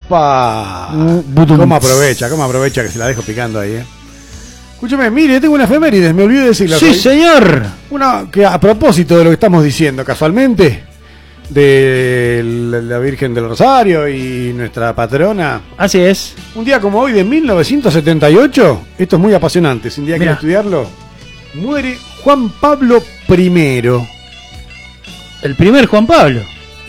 ¡Opa! ¿Cómo aprovecha que se la dejo picando ahí, Escúchame, mire, tengo una efemérides, me olvidé de decirla. Sí, señor. Una que a propósito de lo que estamos diciendo, casualmente, de la Virgen del Rosario y nuestra patrona. Así es. Un día como hoy de 1978, esto es muy apasionante, sin día que estudiarlo, muere Juan Pablo I. El primer Juan Pablo.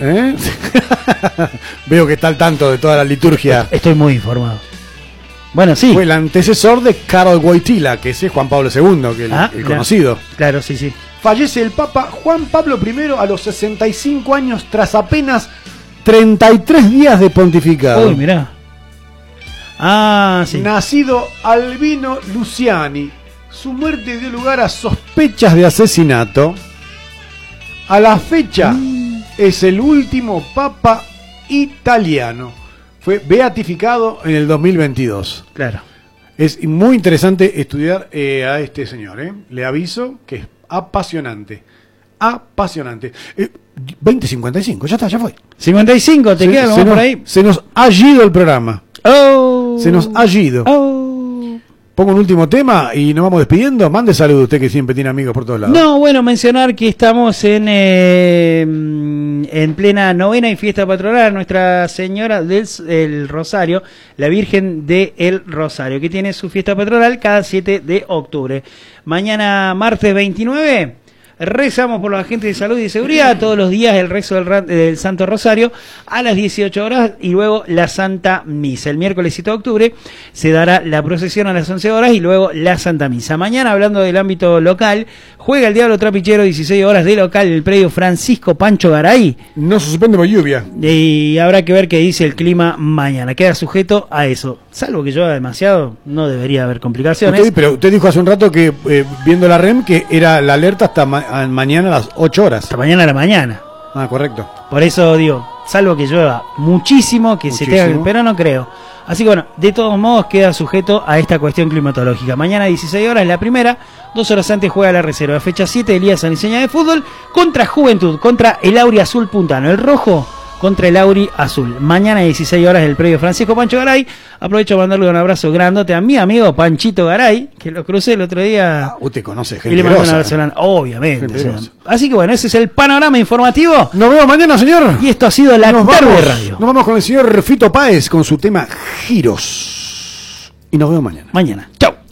Veo que está al tanto de toda la liturgia. Estoy muy informado. Bueno, sí. Fue el antecesor de Karol Wojtyła, que es Juan Pablo II, que el conocido. Claro, sí, sí. Fallece el Papa Juan Pablo I a los 65 años tras apenas 33 días de pontificado. Uy, mirá. Ah, sí. Nacido Albino Luciani. Su muerte dio lugar a sospechas de asesinato. A la fecha es el último Papa italiano. Fue beatificado en el 2022. Claro. Es muy interesante estudiar a este señor, Le aviso que es apasionante. Apasionante. 20:55, ya está, ya fue. 55, te queda por ahí. Se nos ha ido el programa. Se nos ha ido. Pongo un último tema y nos vamos despidiendo. Mande saludos usted que siempre tiene amigos por todos lados. No, bueno, mencionar que estamos en plena novena y fiesta patronal Nuestra Señora del Rosario, la Virgen del Rosario, que tiene su fiesta patronal cada 7 de octubre. Mañana, martes 29, rezamos por los agentes de salud y de seguridad, todos los días el rezo del Santo Rosario a las 18 horas y luego la Santa Misa. El miércoles 7 de octubre se dará la procesión a las 11 horas y luego la Santa Misa. Mañana, hablando del ámbito local, juega el Diablo Trapichero, 16 horas de local, el predio Francisco Pancho Garay. No se suspende por lluvia. Y habrá que ver qué dice el clima mañana. Queda sujeto a eso. Salvo que llueva demasiado, no debería haber complicaciones. Pero usted dijo hace un rato que, viendo la REM, que era la alerta hasta mañana a las 8 horas. Hasta mañana a la mañana. Ah, correcto. Por eso digo, salvo que llueva muchísimo, se tenga, pero no creo. Así que bueno, de todos modos queda sujeto a esta cuestión climatológica. Mañana 16 horas la primera, 2 horas antes juega la reserva. Fecha 7, Liga Sanliceña de Fútbol contra Juventud, contra el Auri Azul Puntano. El rojo contra el Auri Azul. Mañana 16 horas el predio Francisco Pancho Garay. Aprovecho para mandarle un abrazo grandote a mi amigo Panchito Garay, que lo crucé el otro día. Usted conoce gente. Y le mando un abrazo grande, obviamente. Así que bueno, ese es el panorama informativo. Nos vemos mañana, señor. Y esto ha sido la tarde radio. Nos vamos con el señor Fito Páez con su tema Giros. Y nos vemos mañana. Mañana. Chau.